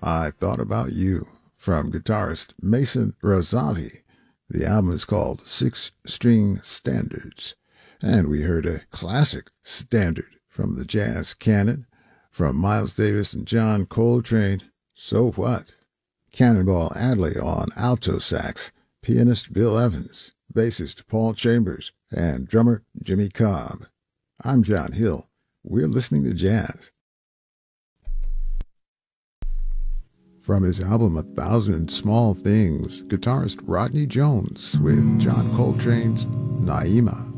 I Thought About You from guitarist Mason Rosati. The album is called Six String Standards. And we heard a classic standard from the jazz canon from Miles Davis and John Coltrane, So What? Cannonball Adderley on alto sax, pianist Bill Evans, bassist Paul Chambers, and drummer Jimmy Cobb. I'm John Hill. We're listening to jazz. From his album A Thousand Small Things, guitarist Rodney Jones with John Coltrane's Naima.